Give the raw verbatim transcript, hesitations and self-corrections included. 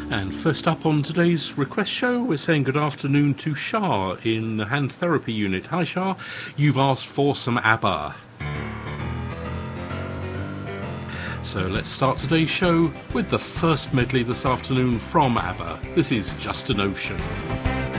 And first up on today's request show, we're saying good afternoon to Shah in the hand therapy unit. Hi Shah, you've asked for some ABBA. So let's start today's show with the first medley this afternoon from ABBA. This is Just an Ocean.